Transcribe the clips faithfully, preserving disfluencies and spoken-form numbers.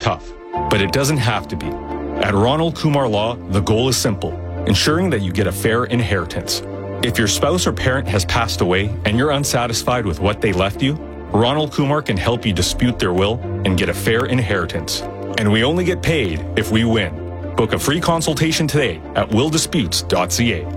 tough, but it doesn't have to be. At Ronald Kumar Law, the goal is simple, ensuring that you get a fair inheritance. If your spouse or parent has passed away and you're unsatisfied with what they left you, Ronald Kumar can help you dispute their will and get a fair inheritance. And we only get paid if we win. Book a free consultation today at will disputes dot c a.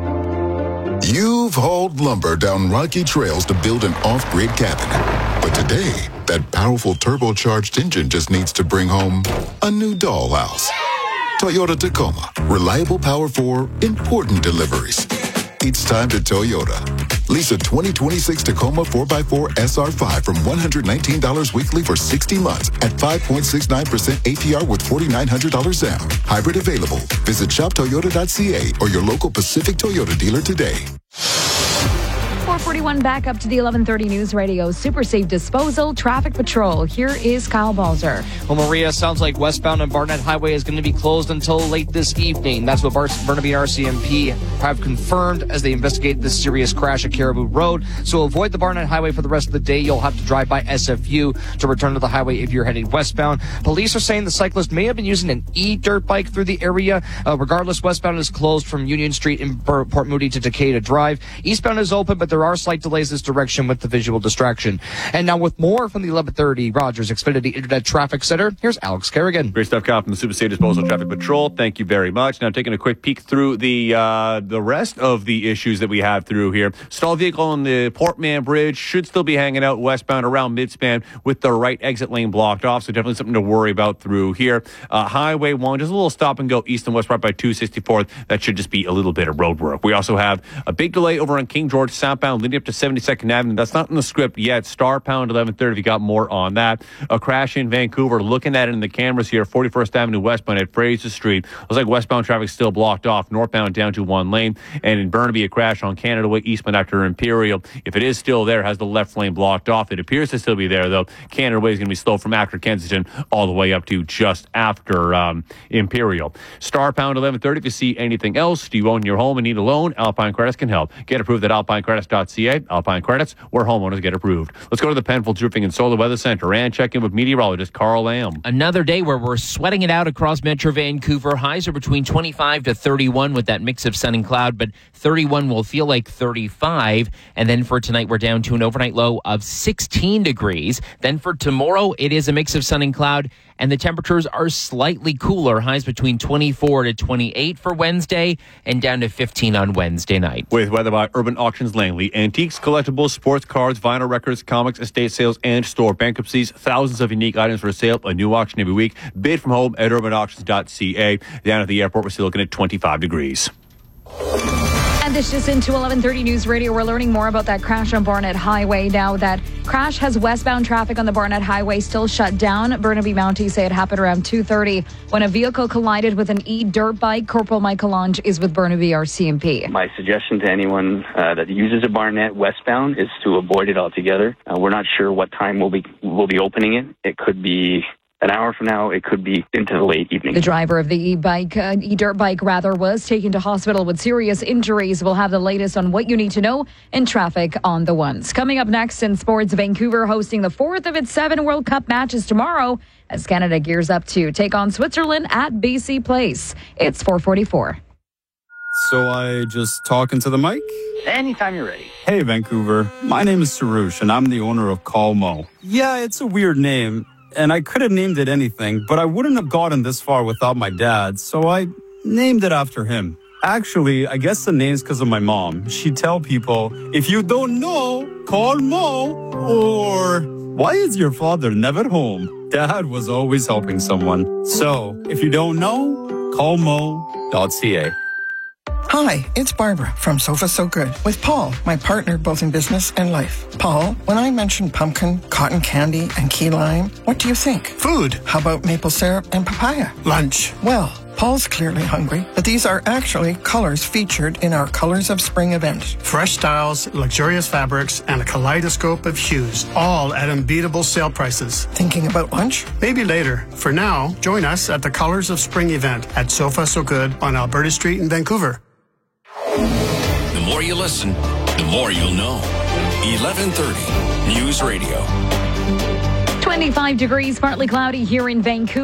You've hauled lumber down rocky trails to build an off-grid cabin. But today, that powerful turbocharged engine just needs to bring home a new dollhouse. Toyota Tacoma. Reliable power for important deliveries. It's time to Toyota. Lease a twenty twenty-six Tacoma four by four S R five from one hundred nineteen dollars weekly for sixty months at five point six nine percent A P R with four thousand nine hundred dollars down. Hybrid available. Visit shop toyota dot c a or your local Pacific Toyota dealer today. four forty-one back up to the eleven thirty News Radio Super Safe Disposal Traffic Patrol. Here is Kyle Balzer. Well, Maria, sounds like westbound on Barnett Highway is going to be closed until late this evening. That's what Bar- Burnaby R C M P have confirmed as they investigate this serious crash at Caribou Road. So avoid the Barnett Highway for the rest of the day. You'll have to drive by S F U to return to the highway if you're heading westbound. Police are saying the cyclist may have been using an e-dirt bike through the area. Uh, regardless, westbound is closed from Union Street in Port Moody to Decatur Drive. Eastbound is open, but there are slight delays this direction with the visual distraction. And now with more from the eleven thirty Rogers Xfinity Internet Traffic Center, here's Alex Kerrigan. Great stuff, Kyle, from the Super Safe Disposal Traffic Patrol. Thank you very much. Now taking a quick peek through the uh, the rest of the issues that we have through here. Stalled vehicle on the Portman Bridge should still be hanging out westbound around Midspan with the right exit lane blocked off, so definitely something to worry about through here. Uh, Highway one, just a little stop and go east and west right by two sixty-fourth. That should just be a little bit of road work. We also have a big delay over on King George southbound leading up to seventy-second Avenue. That's not in the script yet. Star pound eleven thirty if you got more on that. A crash in Vancouver. Looking at it in the cameras here, forty-first Avenue westbound at Fraser Street. Looks like westbound traffic still blocked off. Northbound down to one lane. And in Burnaby, a crash on Canada Way eastbound after Imperial. If it is still there, has the left lane blocked off. It appears to still be there, though. Canada Way is going to be slow from after Kensington all the way up to just after um, Imperial. Star pound eleven thirty if you see anything else. Do you own your home and need a loan? Alpine Credits can help. Get approved at alpine credits dot c a. Alpine Credits, where homeowners get approved. Let's go to the Penfolds Roofing and Solar Weather Center and check in with meteorologist Carl Lamb. Another day where we're sweating it out across Metro Vancouver. Highs are between twenty-five to thirty-one with that mix of sun and cloud, but thirty-one will feel like thirty-five. And then for tonight, we're down to an overnight low of sixteen degrees. Then for tomorrow, it is a mix of sun and cloud, and the temperatures are slightly cooler. Highs between twenty-four to twenty-eight for Wednesday and down to fifteen on Wednesday night. With weather by Urban Auctions Langley. Antiques, collectibles, sports cards, vinyl records, comics, estate sales, and store bankruptcies. Thousands of unique items for sale. A new auction every week. Bid from home at urban auctions dot c a. Down at the airport, we're still looking at twenty-five degrees. And this just into eleven thirty News Radio. We're learning more about that crash on Barnett Highway. Now that crash has westbound traffic on the Barnett Highway still shut down. Burnaby Mounties say it happened around two thirty when a vehicle collided with an e-dirt bike. Corporal Michael Lange is with Burnaby R C M P. My suggestion to anyone uh, that uses a Barnett westbound is to avoid it altogether. Uh, we're not sure what time we'll be we'll be opening it. It could be an hour from now, it could be into the late evening. The driver of the e-bike, uh, e-dirt bike rather, was taken to hospital with serious injuries. We'll have the latest on what you need to know in traffic on the ones. Coming up next in sports, Vancouver hosting the fourth of its seven World Cup matches tomorrow as Canada gears up to take on Switzerland at B C Place. It's four forty-four. So I just talk into the mic? Anytime you're ready. Hey, Vancouver. My name is Sarush, and I'm the owner of Calmo. Yeah, it's a weird name, and I could have named it anything, but I wouldn't have gotten this far without my dad, so I named it after him. Actually, I guess the name's because of my mom. She'd tell people, if you don't know, call Mo, or why is your father never home? Dad was always helping someone. So, if you don't know, call mo dot c a. Hi, it's Barbara from Sofa So Good with Paul, my partner both in business and life. Paul, when I mention pumpkin, cotton candy, and key lime, what do you think? Food. How about maple syrup and papaya? Lunch. Well, Paul's clearly hungry, but these are actually colors featured in our Colors of Spring event. Fresh styles, luxurious fabrics, and a kaleidoscope of hues, all at unbeatable sale prices. Thinking about lunch? Maybe later. For now, join us at the Colors of Spring event at Sofa So Good on Alberta Street in Vancouver. The more you listen, the more you'll know. eleven thirty News Radio. twenty-five degrees, partly cloudy here in Vancouver.